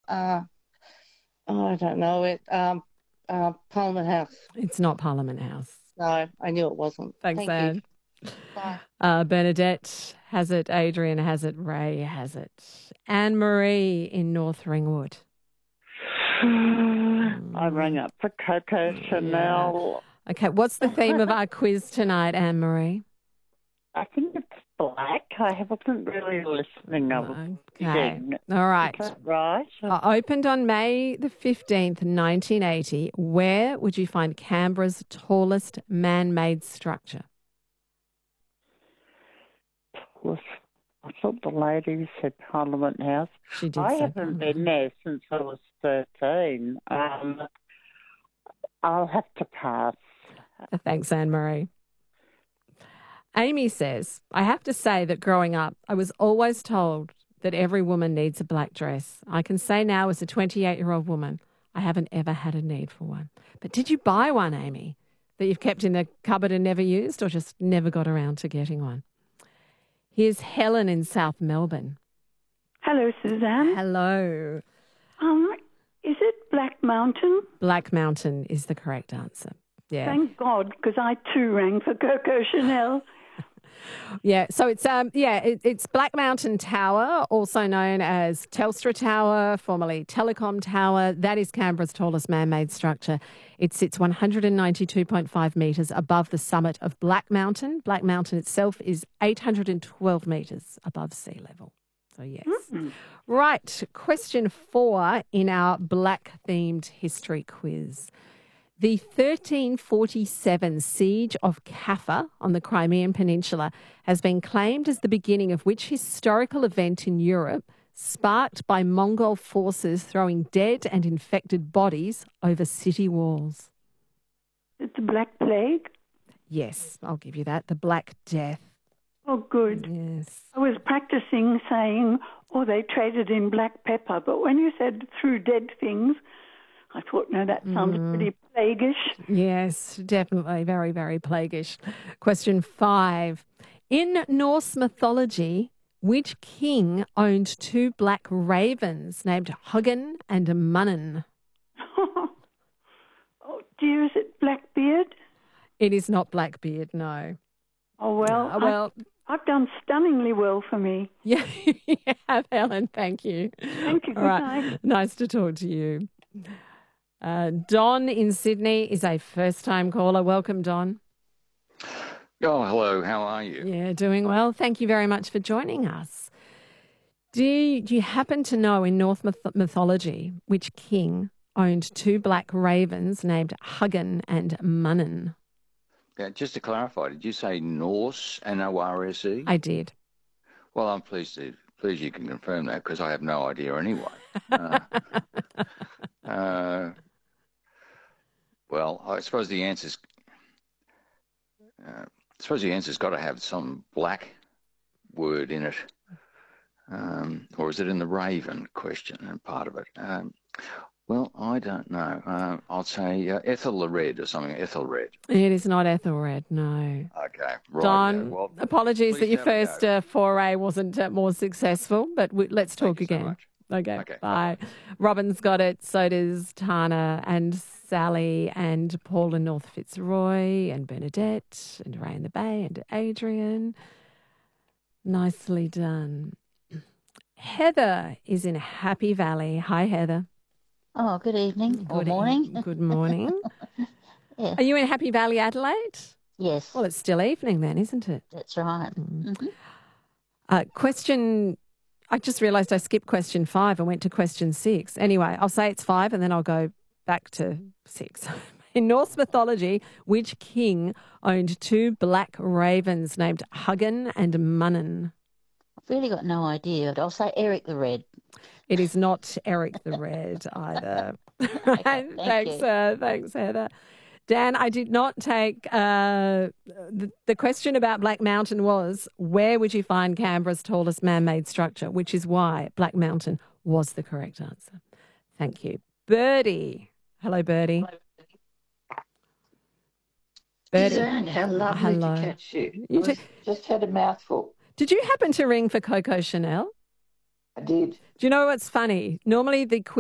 Uh, oh, I don't know it. Parliament House. It's not Parliament House. No, I knew it wasn't. Thanks, Thank Anne. you. Bye. Bernadette has it, Adrian has it, Ray has it. Anne-Marie in North Ringwood. I rang up for Coco Chanel. Okay, what's the theme of our quiz tonight, Anne-Marie? I think it's black. I wasn't really listening. I was Okay, all right. Is that right? Opened on May the 15th, 1980. Where would you find Canberra's tallest man-made structure? I thought the lady said Parliament House. She did I say haven't been there since I was 13. I'll have to pass. Thanks, Anne-Marie. Amy says, I have to say that growing up, I was always told that every woman needs a black dress. I can say now as a 28-year-old woman, I haven't ever had a need for one. But did you buy one, Amy, that you've kept in the cupboard and never used, or just never got around to getting one? Here's Helen in South Melbourne. Hello, Suzanne. Hello. Is it Black Mountain? Black Mountain is the correct answer. Yeah. Thank God, because I too rang for Coco Chanel. Yeah, so it's Black Mountain Tower, also known as Telstra Tower, formerly Telecom Tower. That is Canberra's tallest man-made structure. It sits 192.5 metres above the summit of Black Mountain. Black Mountain itself is 812 metres above sea level. So, yes. Mm-hmm. Right, question 4 in our black-themed history quiz. The 1347 siege of Kaffa on the Crimean Peninsula has been claimed as the beginning of which historical event in Europe, sparked by Mongol forces throwing dead and infected bodies over city walls? It's the Black Plague? Yes, I'll give you that. The Black Death. Oh, good. Yes. I was practicing saying, they traded in black pepper, but when you said threw dead things, I thought, no, that sounds pretty plaguish. Yes, definitely. Very, very plaguish. Question 5. In Norse mythology, which king owned 2 black ravens named Hugin and Munnin? Oh, dear, is it Blackbeard? It is not Blackbeard, no. Oh, well, I've done stunningly well for me. Yeah, you have, Helen. Thank you. Thank you. Good night. Nice to talk to you. Don in Sydney is a first-time caller. Welcome, Don. Oh, hello. How are you? Yeah, doing well. Thank you very much for joining us. Do you happen to know in Norse mythology which king owned 2 black ravens named Hugin and Munnin? Yeah, just to clarify, did you say Norse, N-O-R-S-E? I did. Well, I'm pleased you can confirm that because I have no idea anyway. Well, I suppose the answer's got to have some black word in it, or is it in the raven question and part of it? Well, I don't know. I'll say Ethelred or something. Ethelred. It is not Ethelred, no. Okay, right. Don, well, apologies that your first foray wasn't more successful, but let's talk again. So much. Okay, bye. Robin's got it, so does Tana and Sally and Paul in North Fitzroy and Bernadette and Ray in the Bay and Adrian. Nicely done. Heather is in Happy Valley. Hi, Heather. Oh, good evening or morning. Good morning. Yeah. Are you in Happy Valley, Adelaide? Yes. Well, it's still evening then, isn't it? That's right. Mm-hmm. I just realised I skipped question 5 and went to question 6. Anyway, I'll say it's 5 and then I'll go back to 6. In Norse mythology, which king owned 2 black ravens named Hugin and Munnin? I've really got no idea, but I'll say Eric the Red. It is not Eric the Red either. Okay, thanks, Heather. Dan, I did not take the question about Black Mountain was, where would you find Canberra's tallest man-made structure, which is why Black Mountain was the correct answer. Thank you. Birdie. Hello, Birdie. Birdie. Suzanne, how lovely to catch you. Just had a mouthful. Did you happen to ring for Coco Chanel? I did. Do you know what's funny? Normally the